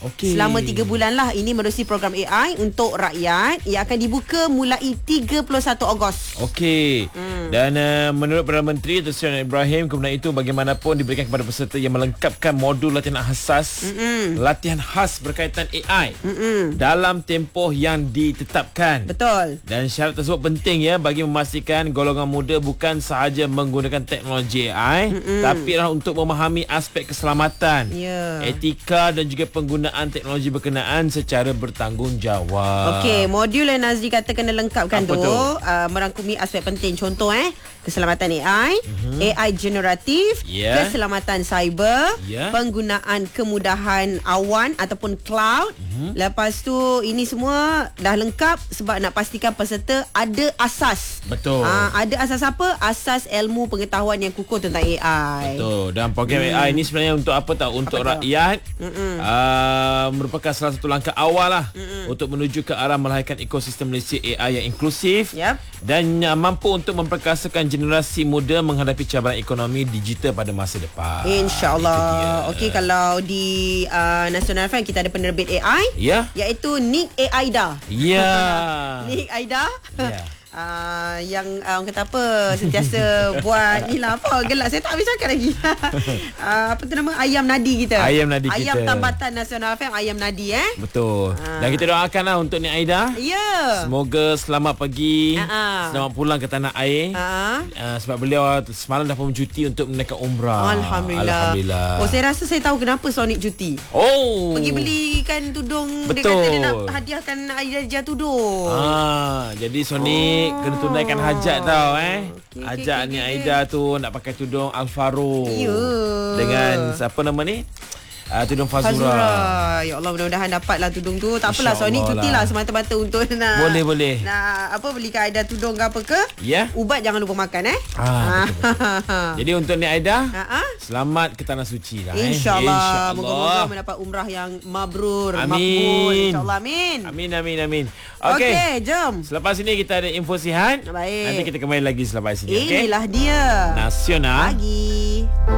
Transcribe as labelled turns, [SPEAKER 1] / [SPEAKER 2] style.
[SPEAKER 1] Selama 3 bulan lah. Ini menerusi program AI untuk rakyat. Ia akan dibuka mulai 31 Ogos.
[SPEAKER 2] Okey. Dan menurut Perdana Menteri Datuk Seri Ibrahim, kemudian itu bagaimanapun diberikan kepada peserta yang melengkapkan modul latihan khas latihan khas berkaitan AI dalam tempoh yang ditetapkan.
[SPEAKER 1] Betul.
[SPEAKER 2] Dan syarat tersebut penting ya bagi memastikan golongan muda bukan sahaja menggunakan teknologi AI tapi adalah untuk memahami aspek keselamatan, etika dan juga penggunaan teknologi berkenaan secara bertanggungjawab.
[SPEAKER 1] Okey, modul yang Nazri kata kena lengkapkan tu merangkumi aspek penting. Contoh keselamatan AI, AI generatif, keselamatan cyber, penggunaan kemudahan awan ataupun cloud. Lepas tu ini semua dah lengkap sebab nak pastikan peserta ada asas.
[SPEAKER 2] Betul.
[SPEAKER 1] Ada asas apa? Asas ilmu pengetahuan yang kukuh tentang AI.
[SPEAKER 2] Betul. Dan program AI ini sebenarnya untuk apa tahu? Untuk rakyat. Merupakan salah satu langkah awal lah untuk menuju ke arah melahirkan ekosistem Malaysia AI yang inklusif dan mampu untuk memperkasakan generasi muda menghadapi cabaran ekonomi digital pada masa depan.
[SPEAKER 1] InsyaAllah. Okey, kalau di National Fan kita ada penerbit AI iaitu Nick Aida. Nick Aida. Yang orang kata apa sentiasa buat ni lah apa gelak saya tak habis cakap lagi. Apa tu nama ayam nadi kita. Ayam tambatan Nasional FM Ayam Nadi
[SPEAKER 2] Betul. Dan kita doakanlah untuk Nik Aida. Semoga selamat pergi, selamat pulang ke tanah air. Sebab beliau semalam dah pun cuti untuk menaikkan umrah.
[SPEAKER 1] Alhamdulillah. Saya rasa saya tahu kenapa Sonic cuti. Pergi belikan tudung.
[SPEAKER 2] Betul.
[SPEAKER 1] Dia kata dia nak hadiahkan Aida tudung.
[SPEAKER 2] Jadi Sonic kena tunaikan hajat tau hajat ni Aida tu nak pakai tudung Alvaro dengan siapa nama ni tudung Fazura.
[SPEAKER 1] Ya Allah, mudah-mudahan dapatlah tudung tu. Tak apalah, Sonic cuti lah semata-mata untuk nak
[SPEAKER 2] boleh
[SPEAKER 1] nak belikan Aida tudung ke apa ke. Ubat jangan lupa makan
[SPEAKER 2] Jadi untuk ni Aida, selamat ke tanah suci lah.
[SPEAKER 1] InsyaAllah. Moga-moga mendapat umrah yang mabrur, makbul. InsyaAllah, amin. Okey, jom.
[SPEAKER 2] Selepas ini kita ada info sihat.
[SPEAKER 1] Baik.
[SPEAKER 2] Nanti kita kembali lagi selepas ini.
[SPEAKER 1] Inilah dia
[SPEAKER 2] Nasional
[SPEAKER 1] Pagi.